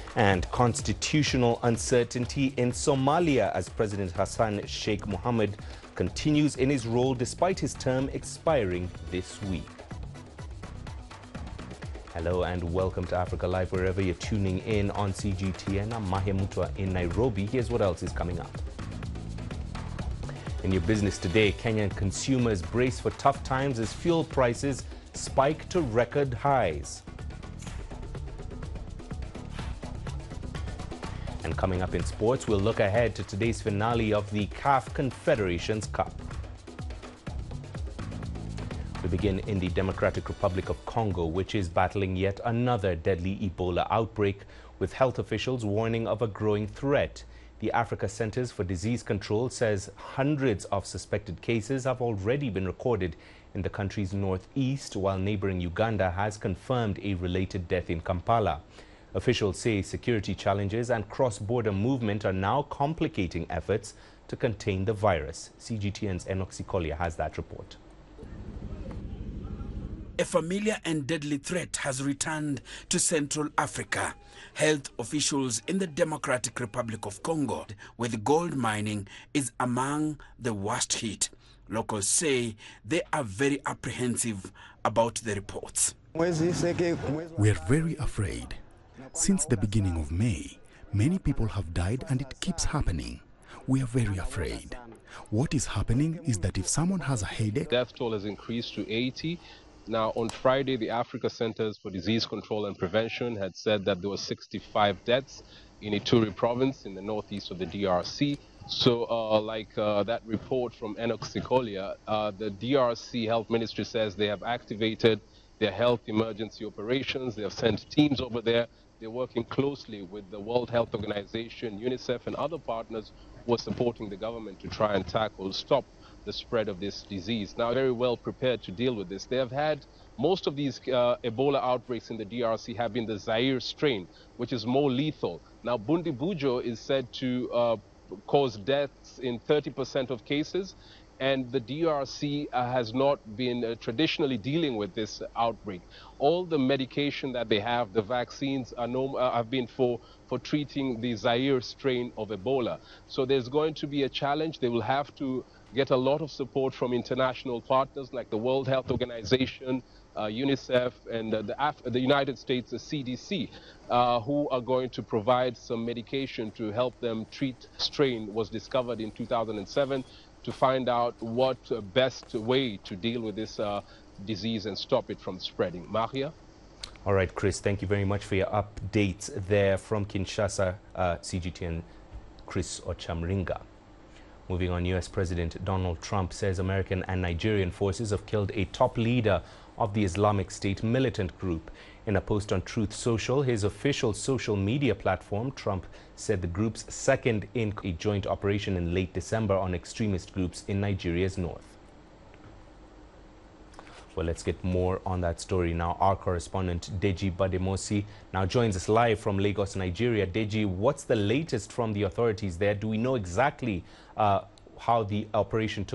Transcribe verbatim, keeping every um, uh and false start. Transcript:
And constitutional uncertainty in Somalia as President Hassan Sheikh Mohamud continues in his role despite his term expiring this week. Hello and welcome to Africa Live, wherever you're tuning in on C G T N. I'm Mahia Mutwa in Nairobi. Here's what else is coming up. In your business today, Kenyan consumers brace for tough times as fuel prices spike to record highs. And coming up in sports, we'll look ahead to today's finale of the C A F Confederations Cup. We begin in the Democratic Republic of Congo, which is battling yet another deadly Ebola outbreak, with health officials warning of a growing threat. The Africa Centers for Disease Control says hundreds of suspected cases have already been recorded in the country's northeast, while neighboring Uganda has confirmed a related death in Kampala. Officials say security challenges and cross-border movement are now complicating efforts to contain the virus. C G T N's Enoch Sikolia has that report. A familiar and deadly threat has returned to Central Africa. Health officials in the Democratic Republic of Congo, with gold mining, is among the worst hit. Locals say they are very apprehensive about the reports. We are very afraid. Since the beginning of May, many people have died and it keeps happening. We are very afraid. What is happening is that if someone has a headache... Death toll has increased to eighty. Now, on Friday, the Africa Centers for Disease Control and Prevention had said that there were sixty-five deaths in Ituri province in the northeast of the D R C. So, uh, like uh, that report from Enoch Sikolia, uh, the D R C Health Ministry says they have activated their health emergency operations. They have sent teams over there. They're working closely with the World Health Organization, UNICEF, and other partners who are supporting the government to try and tackle, stop the spread of this disease. Now, very well prepared to deal with this. They have had most of these uh, Ebola outbreaks in the D R C have been the Zaire strain, which is more lethal. Now, Bundibujo is said to uh, cause deaths in thirty percent of cases, and the D R C uh, has not been uh, traditionally dealing with this outbreak. All the medication that they have, the vaccines, are no, uh, have been for, for treating the Zaire strain of Ebola. So there's going to be a challenge. They will have to get a lot of support from international partners like the World Health Organization, uh, UNICEF, and uh, the, Af the United States the C D C, uh, who are going to provide some medication to help them treat. Strain was discovered in two thousand seven. To find out what uh, best way to deal with this uh, disease and stop it from spreading. Maria? All right, Chris, thank you very much for your updates there from Kinshasa, uh, C G T N, Chris Ochamringa. Moving on, U S President Donald Trump says American and Nigerian forces have killed a top leader of the Islamic State militant group. In a post on Truth Social, his official social media platform, Trump said the group's second in a joint operation in late December on extremist groups in Nigeria's north. Well, let's get more on that story now. Our correspondent Deji Bademosi now joins us live from Lagos, Nigeria. Deji, what's the latest from the authorities there? Do we know exactly uh, how the operation took